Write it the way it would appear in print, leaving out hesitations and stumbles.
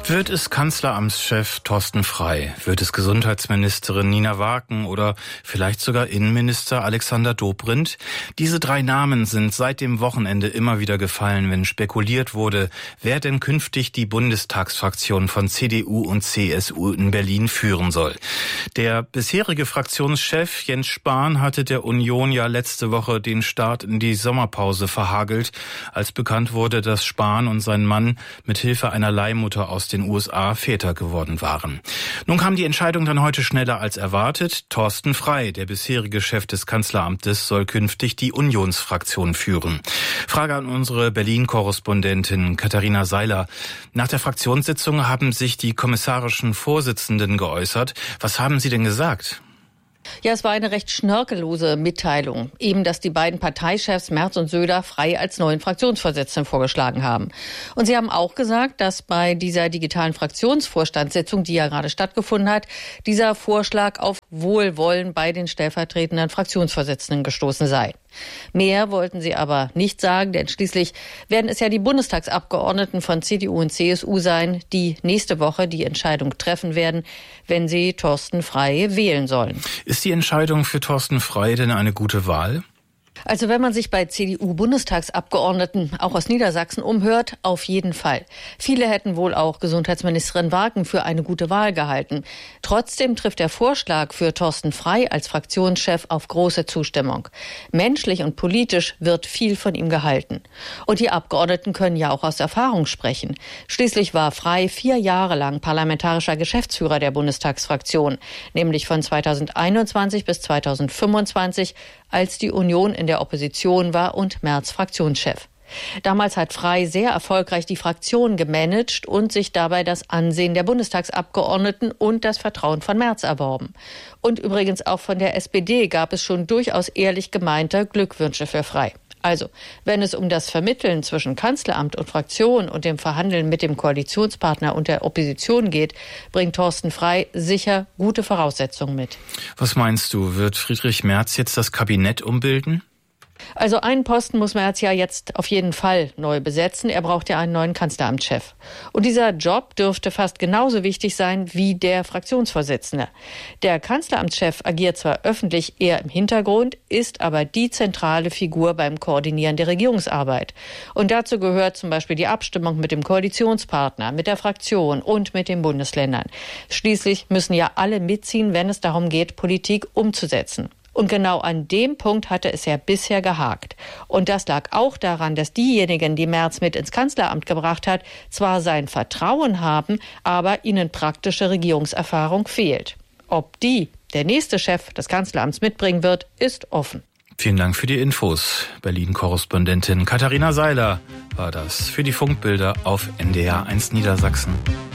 Wird es Kanzleramtschef Thorsten Frey? Wird es Gesundheitsministerin Nina Waken oder vielleicht sogar Innenminister Alexander Dobrindt? Diese drei Namen sind seit dem Wochenende immer wieder gefallen, wenn spekuliert wurde, wer denn künftig die Bundestagsfraktion von CDU und CSU in Berlin führen soll. Der bisherige Fraktionschef Jens Spahn hatte der Union ja letzte Woche den Start in die Sommerpause verhagelt, als bekannt wurde, dass Spahn und sein Mann mit Hilfe einer Leihmutter aus den USA Väter geworden waren. Nun kam die Entscheidung dann heute schneller als erwartet. Thorsten Frey, der bisherige Chef des Kanzleramtes, soll künftig die Unionsfraktion führen. Frage an unsere Berlin-Korrespondentin Katharina Seiler. Nach der Fraktionssitzung haben sich die kommissarischen Vorsitzenden geäußert. Was haben sie denn gesagt? Ja, es war eine recht schnörkellose Mitteilung. Eben, dass die beiden Parteichefs Merz und Söder Frey als neuen Fraktionsvorsitzenden vorgeschlagen haben. Und sie haben auch gesagt, dass bei dieser digitalen Fraktionsvorstandssitzung, die ja gerade stattgefunden hat, dieser Vorschlag auf Wohlwollen bei den stellvertretenden Fraktionsvorsitzenden gestoßen sei. Mehr wollten sie aber nicht sagen, denn schließlich werden es ja die Bundestagsabgeordneten von CDU und CSU sein, die nächste Woche die Entscheidung treffen werden, wenn sie Thorsten Frey wählen sollen. Ist die Entscheidung für Thorsten Frey denn eine gute Wahl? Also wenn man sich bei CDU-Bundestagsabgeordneten auch aus Niedersachsen umhört, auf jeden Fall. Viele hätten wohl auch Gesundheitsministerin Waken für eine gute Wahl gehalten. Trotzdem trifft der Vorschlag für Thorsten Frey als Fraktionschef auf große Zustimmung. Menschlich und politisch wird viel von ihm gehalten. Und die Abgeordneten können ja auch aus Erfahrung sprechen. Schließlich war Frey 4 Jahre lang parlamentarischer Geschäftsführer der Bundestagsfraktion, nämlich von 2021 bis 2025, als die Union in der Opposition war und Merz Fraktionschef. Damals hat Frey sehr erfolgreich die Fraktion gemanagt und sich dabei das Ansehen der Bundestagsabgeordneten und das Vertrauen von Merz erworben. Und übrigens auch von der SPD gab es schon durchaus ehrlich gemeinte Glückwünsche für Frey. Also, wenn es um das Vermitteln zwischen Kanzleramt und Fraktion und dem Verhandeln mit dem Koalitionspartner und der Opposition geht, bringt Thorsten Frey sicher gute Voraussetzungen mit. Was meinst du, wird Friedrich Merz jetzt das Kabinett umbilden? Also einen Posten muss Merz ja jetzt auf jeden Fall neu besetzen. Er braucht ja einen neuen Kanzleramtschef. Und dieser Job dürfte fast genauso wichtig sein wie der Fraktionsvorsitzende. Der Kanzleramtschef agiert zwar öffentlich eher im Hintergrund, ist aber die zentrale Figur beim Koordinieren der Regierungsarbeit. Und dazu gehört zum Beispiel die Abstimmung mit dem Koalitionspartner, mit der Fraktion und mit den Bundesländern. Schließlich müssen ja alle mitziehen, wenn es darum geht, Politik umzusetzen. Und genau an dem Punkt hatte es ja bisher gehakt. Und das lag auch daran, dass diejenigen, die Merz mit ins Kanzleramt gebracht hat, zwar sein Vertrauen haben, aber ihnen praktische Regierungserfahrung fehlt. Ob der nächste Chef des Kanzleramts mitbringen wird, ist offen. Vielen Dank für die Infos. Berlin-Korrespondentin Katharina Seiler war das für die Funkbilder auf NDR 1 Niedersachsen.